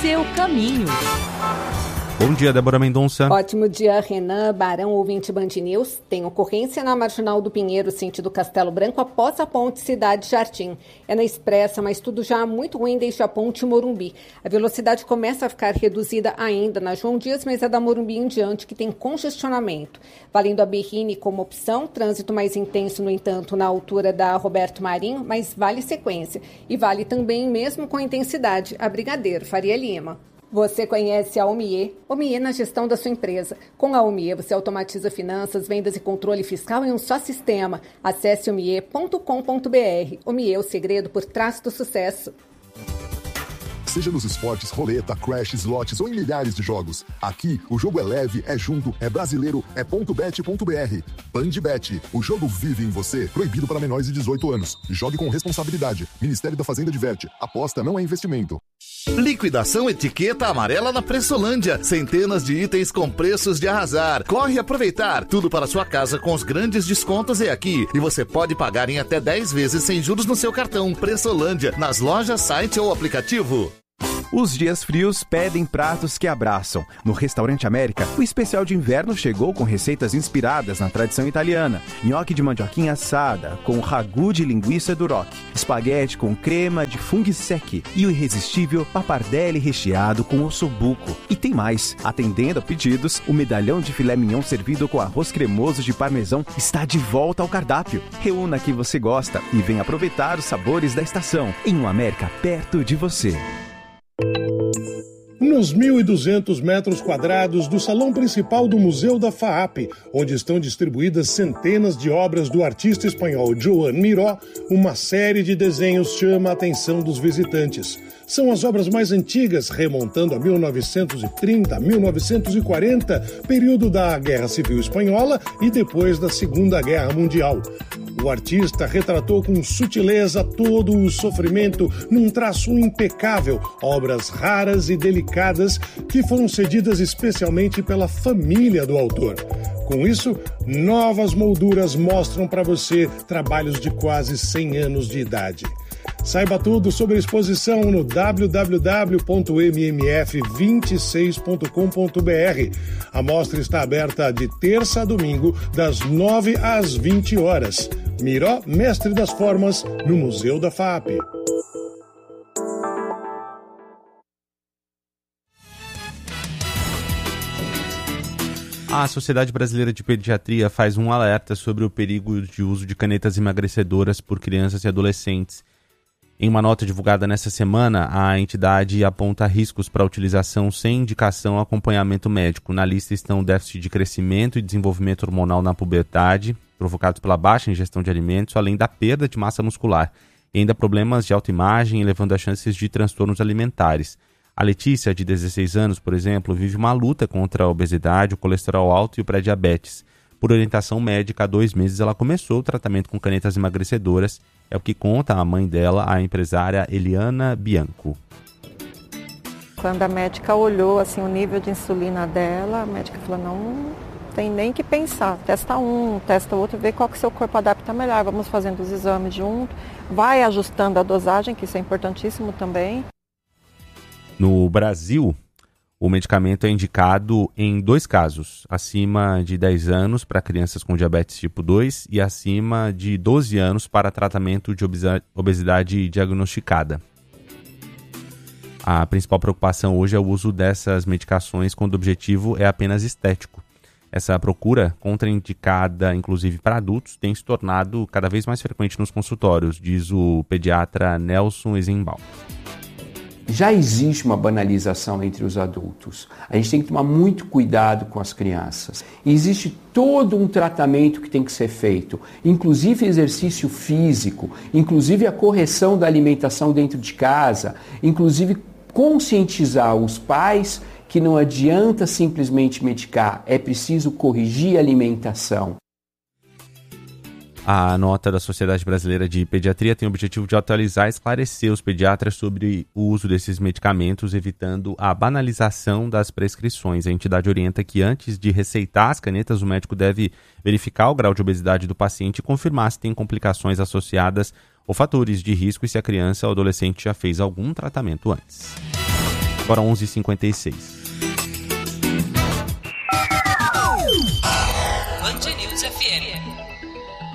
seu caminho. Bom dia, Débora Mendonça. Ótimo dia, Renan, Barão, ouvinte Band News. Tem ocorrência na Marginal do Pinheiro, sentido Castelo Branco, após a ponte Cidade Jardim. É na Expressa, mas tudo já muito ruim desde a ponte Morumbi. A velocidade começa a ficar reduzida ainda na João Dias, mas é da Morumbi em diante que tem congestionamento. Valendo a Berrini como opção, trânsito mais intenso, no entanto, na altura da Roberto Marinho, mas vale sequência. E vale também, mesmo com intensidade, a Brigadeiro Faria Lima. Você conhece a Omie? Omie na gestão da sua empresa. Com a Omie, você automatiza finanças, vendas e controle fiscal em um só sistema. Acesse omie.com.br. Omie, o segredo por trás do sucesso. Seja nos esportes, roleta, crash, slots ou em milhares de jogos. Aqui, o jogo é leve, é junto, é brasileiro, é .bet.br. BandBet, o jogo vive em você. Proibido para menores de 18 anos. Jogue com responsabilidade. Ministério da Fazenda diverte. Aposta não é investimento. Liquidação etiqueta amarela na Pressolândia. Centenas de itens com preços de arrasar. Corre aproveitar. Tudo para sua casa com os grandes descontos é aqui. E você pode pagar em até 10 vezes sem juros no seu cartão. Pressolândia, nas lojas, site ou aplicativo. Os dias frios pedem pratos que abraçam. No Restaurante América, o especial de inverno chegou com receitas inspiradas na tradição italiana. Nhoque de mandioquinha assada, com ragu de linguiça duroc. Espaguete com crema de funghi secchi. E o irresistível pappardelle recheado com ossobuco. E tem mais. Atendendo a pedidos, o medalhão de filé mignon servido com arroz cremoso de parmesão está de volta ao cardápio. Reúna quem você gosta e venha aproveitar os sabores da estação. Em um América perto de você. Nos 1.200 metros quadrados do salão principal do Museu da FAAP, onde estão distribuídas centenas de obras do artista espanhol Joan Miró, uma série de desenhos chama a atenção dos visitantes. São as obras mais antigas, remontando a 1930, 1940, período da Guerra Civil Espanhola e depois da Segunda Guerra Mundial. O artista retratou com sutileza todo o sofrimento num traço impecável, obras raras e delicadas que foram cedidas especialmente pela família do autor. Com isso, novas molduras mostram para você trabalhos de quase 100 anos de idade. Saiba tudo sobre a exposição no www.mmf26.com.br. A mostra está aberta de terça a domingo, das 9 às 20 horas. Miró, mestre das formas, no Museu da FAAP. A Sociedade Brasileira de Pediatria faz um alerta sobre o perigo de uso de canetas emagrecedoras por crianças e adolescentes. Em uma nota divulgada nesta semana, a entidade aponta riscos para a utilização sem indicação ou acompanhamento médico. Na lista estão o déficit de crescimento e desenvolvimento hormonal na puberdade, provocados pela baixa ingestão de alimentos, além da perda de massa muscular, e ainda problemas de autoimagem, elevando as chances de transtornos alimentares. A Letícia, de 16 anos, por exemplo, vive uma luta contra a obesidade, o colesterol alto e o pré-diabetes. Por orientação médica, há 2 meses ela começou o tratamento com canetas emagrecedoras. É o que conta a mãe dela, a empresária Eliana Bianco. Quando a médica olhou assim, o nível de insulina dela, a médica falou, não tem nem que pensar. Testa um, testa outro, vê qual que seu corpo adapta melhor. Vamos fazendo os exames junto, vai ajustando a dosagem, que isso é importantíssimo também. No Brasil, o medicamento é indicado em 2 casos, acima de 10 anos para crianças com diabetes tipo 2 e acima de 12 anos para tratamento de obesidade diagnosticada. A principal preocupação hoje é o uso dessas medicações quando o objetivo é apenas estético. Essa procura, contraindicada inclusive para adultos, tem se tornado cada vez mais frequente nos consultórios, diz o pediatra Nelson Eisenbaum. Já existe uma banalização entre os adultos. A gente tem que tomar muito cuidado com as crianças. E existe todo um tratamento que tem que ser feito, inclusive exercício físico, inclusive a correção da alimentação dentro de casa, inclusive conscientizar os pais que não adianta simplesmente medicar, é preciso corrigir a alimentação. A nota da Sociedade Brasileira de Pediatria tem o objetivo de atualizar e esclarecer os pediatras sobre o uso desses medicamentos, evitando a banalização das prescrições. A entidade orienta que antes de receitar as canetas, o médico deve verificar o grau de obesidade do paciente e confirmar se tem complicações associadas ou fatores de risco e se a criança ou adolescente já fez algum tratamento antes. Agora 11h56. Band News FM.